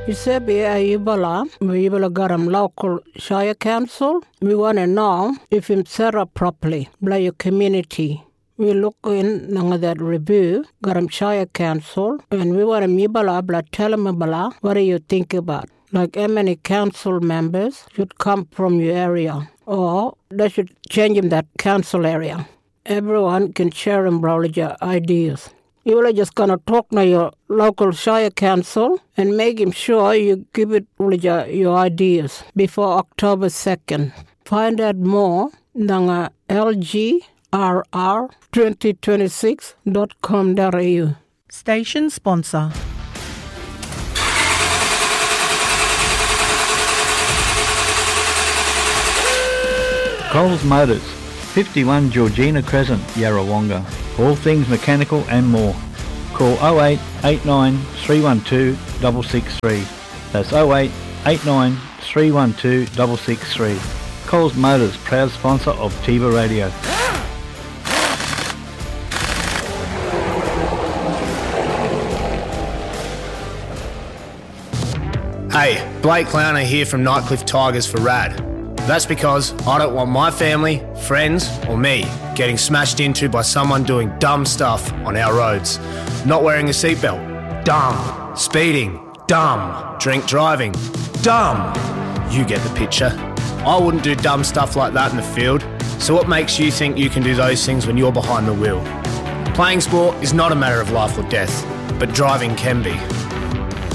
Yusebi Ayubala Garam local Shire Council. We want to know if him set up properly by your community. We look in that review, Garam Shire Council, and we want to Mibala tell him about what do you think about? Like how many council members should come from your area, or they should change in that council area. Everyone can share and browse your ideas. You are just going to talk to your local Shire Council and make him sure you give it your ideas before October 2nd. Find out more on lgrr2026.com.au. Station sponsor. Coles Motors, 51 Georgina Crescent, Yarrawonga. All things mechanical and more. Call 08 89 312 663. That's 08 89 312 663. Coles Motors, proud sponsor of Tiva Radio. Hey, Blake Clowner here from Nightcliff Tigers for RAD. That's because I don't want my family, friends or me getting smashed into by someone doing dumb stuff on our roads. Not wearing a seatbelt, dumb. Speeding, dumb. Drink driving, dumb. You get the picture. I wouldn't do dumb stuff like that in the field, so what makes you think you can do those things when you're behind the wheel? Playing sport is not a matter of life or death, but driving can be.